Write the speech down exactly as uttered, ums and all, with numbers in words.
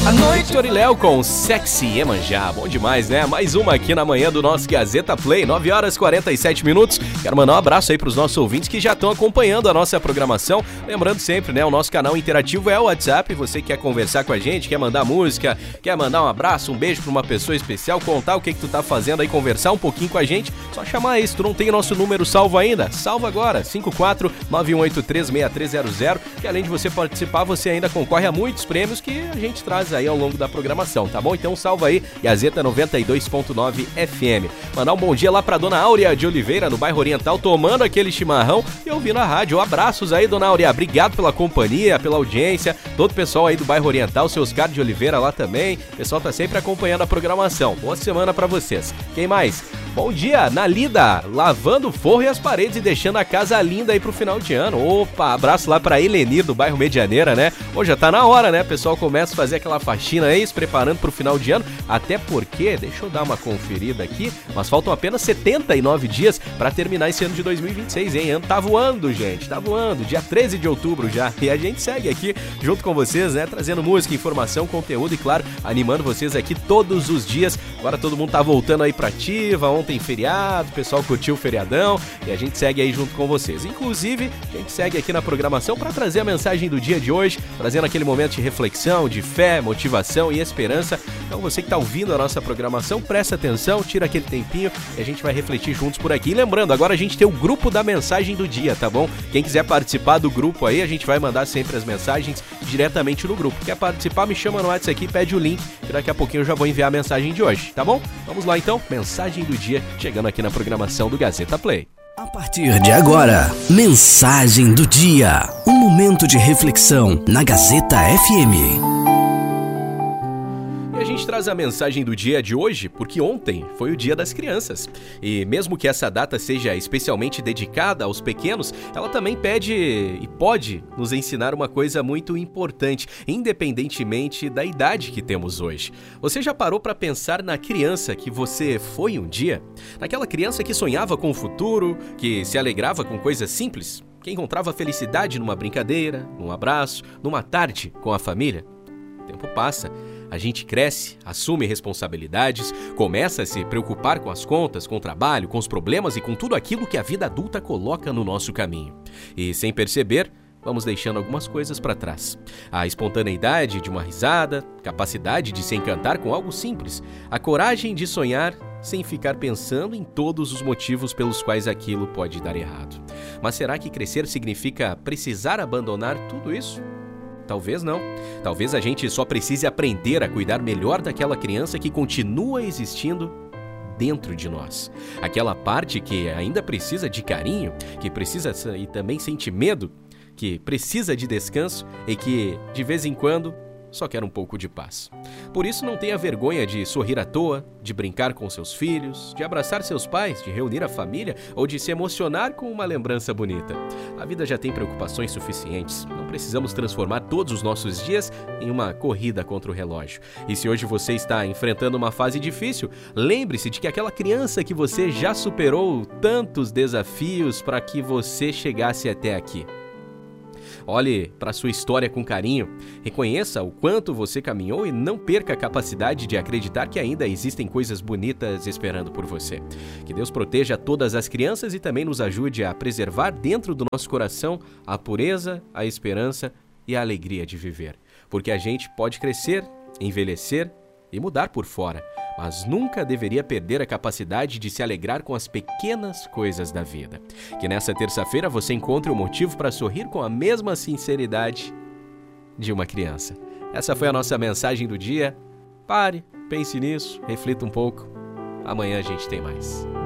A noite Oriléu com Sexy Iemanjá, bom demais, né? Mais uma aqui na manhã do nosso Gazeta Play, nove horas e quarenta e sete minutos. Quero mandar um abraço aí pros nossos ouvintes que já estão acompanhando a nossa programação. Lembrando sempre, né, o nosso canal interativo é o WhatsApp. Você quer conversar com a gente, quer mandar música, quer mandar um abraço, um beijo pra uma pessoa especial, contar o que que tu tá fazendo aí, conversar um pouquinho com a gente, só chamar aí. Se tu não tem o nosso número salvo ainda, salva agora, cinco quatro nove um oito três seis três zero zero, que além de você participar, você ainda concorre a muitos prêmios que a gente traz aí ao longo da programação, tá bom? Então salva aí, Gazeta noventa e dois ponto nove F M. Mandar um bom dia lá pra Dona Áurea de Oliveira, no bairro Oriental, tomando aquele chimarrão e ouvindo a rádio. Abraços aí, Dona Áurea, obrigado pela companhia, pela audiência, todo o pessoal aí do bairro Oriental, seu Oscar de Oliveira lá também, o pessoal tá sempre acompanhando a programação. Boa semana pra vocês. Quem mais? Bom dia, Nalida, lavando o forro e as paredes e deixando a casa linda aí pro final de ano. Opa, abraço lá pra Eleni do bairro Medianeira, né? Hoje já tá na hora, né? O pessoal começa a fazer aquela faxina aí, se preparando pro final de ano. Até porque, deixa eu dar uma conferida aqui, mas faltam apenas setenta e nove dias pra terminar esse ano de dois mil e vinte e seis, hein? Ano tá voando, gente, tá voando. Dia treze de outubro já. E a gente segue aqui junto com vocês, né? Trazendo música, informação, conteúdo e, claro, animando vocês aqui todos os dias. Agora todo mundo tá voltando aí pra ativa. Ontem feriado, o pessoal curtiu o feriadão e a gente segue aí junto com vocês. Inclusive, a gente segue aqui na programação para trazer a mensagem do dia de hoje, trazendo aquele momento de reflexão, de fé, motivação e esperança. Então você que está ouvindo a nossa programação, presta atenção, tira aquele tempinho e a gente vai refletir juntos por aqui. E lembrando, agora a gente tem o grupo da mensagem do dia, tá bom? Quem quiser participar do grupo aí, a gente vai mandar sempre as mensagens diretamente no grupo. Quer participar, me chama no WhatsApp aqui, pede o link, que daqui a pouquinho eu já vou enviar a mensagem de hoje, tá bom? Vamos lá então, mensagem do dia, chegando aqui na programação do Gazeta Play. A partir de agora, mensagem do dia. Um momento de reflexão na Gazeta F M. E a gente traz a mensagem do dia de hoje porque ontem foi o Dia das Crianças. E mesmo que essa data seja especialmente dedicada aos pequenos, ela também pede e pode nos ensinar uma coisa muito importante, independentemente da idade que temos hoje. Você já parou para pensar na criança que você foi um dia? Naquela criança que sonhava com o futuro, que se alegrava com coisas simples, que encontrava felicidade numa brincadeira, num abraço, numa tarde com a família? O tempo passa. A gente cresce, assume responsabilidades, começa a se preocupar com as contas, com o trabalho, com os problemas e com tudo aquilo que a vida adulta coloca no nosso caminho. E sem perceber, vamos deixando algumas coisas para trás. A espontaneidade de uma risada, capacidade de se encantar com algo simples, a coragem de sonhar sem ficar pensando em todos os motivos pelos quais aquilo pode dar errado. Mas será que crescer significa precisar abandonar tudo isso? Talvez não. Talvez a gente só precise aprender a cuidar melhor daquela criança que continua existindo dentro de nós. Aquela parte que ainda precisa de carinho, que precisa e também sente medo, que precisa de descanso e que, de vez em quando, só quer um pouco de paz. Por isso, não tenha vergonha de sorrir à toa, de brincar com seus filhos, de abraçar seus pais, de reunir a família ou de se emocionar com uma lembrança bonita. A vida já tem preocupações suficientes. Não precisamos transformar todos os nossos dias em uma corrida contra o relógio. E se hoje você está enfrentando uma fase difícil, lembre-se de que aquela criança que você já superou tantos desafios para que você chegasse até aqui. Olhe para sua história com carinho, reconheça o quanto você caminhou e não perca a capacidade de acreditar que ainda existem coisas bonitas esperando por você. Que Deus proteja todas as crianças e também nos ajude a preservar dentro do nosso coração a pureza, a esperança e a alegria de viver. Porque a gente pode crescer, envelhecer e mudar por fora, mas nunca deveria perder a capacidade de se alegrar com as pequenas coisas da vida. Que nessa terça-feira você encontre um motivo para sorrir com a mesma sinceridade de uma criança. Essa foi a nossa mensagem do dia. Pare, pense nisso, reflita um pouco. Amanhã a gente tem mais.